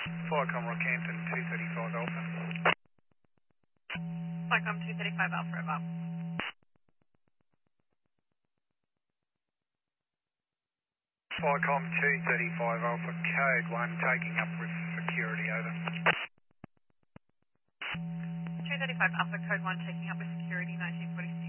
Flycom Rockhampton 235 Alpha. Flycom 235 Alpha above. Flycom 235 Alpha, code 1, taking up with security, over. 235 Alpha, code 1, taking up with security, 1946.